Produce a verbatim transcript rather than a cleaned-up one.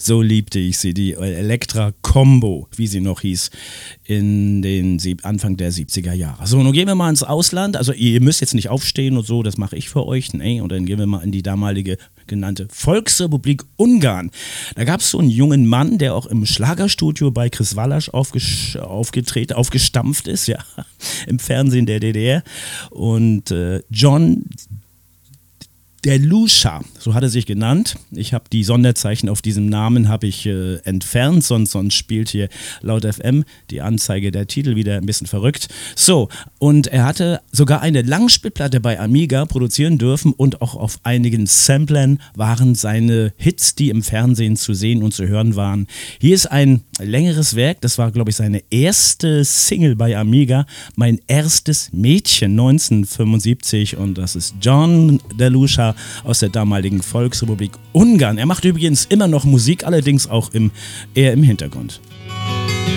so liebte ich sie, die Elektra Combo, wie sie noch hieß, in den Sieb- Anfang der siebziger Jahre. So, nun gehen wir mal ins Ausland. Also ihr müsst jetzt nicht aufstehen und so, das mache ich für euch. Nee, und dann gehen wir mal in die damalige genannte Volksrepublik Ungarn. Da gab es so einen jungen Mann, der auch im Schlagerstudio bei Chris Wallasch aufgesch- aufgetreten, aufgestampft ist, ja, im Fernsehen der D D R. Und äh, John Delusha, so hat er sich genannt. Ich habe die Sonderzeichen auf diesem Namen habe ich äh, entfernt, sonst, sonst spielt hier laut F M die Anzeige der Titel wieder ein bisschen verrückt. So, und er hatte sogar eine Langspielplatte bei Amiga produzieren dürfen und auch auf einigen Samplern waren seine Hits, die im Fernsehen zu sehen und zu hören waren. Hier ist ein längeres Werk, das war, glaube ich, seine erste Single bei Amiga, Mein erstes Mädchen neunzehnhundertfünfundsiebzig, und das ist John Delusha aus der damaligen Volksrepublik Ungarn. Er macht übrigens immer noch Musik, allerdings auch im, eher im Hintergrund.